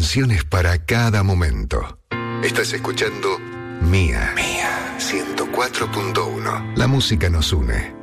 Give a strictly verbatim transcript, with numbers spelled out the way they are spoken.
canciones para cada momento. Estás escuchando Mía. Mía ciento cuatro punto uno. La música nos une.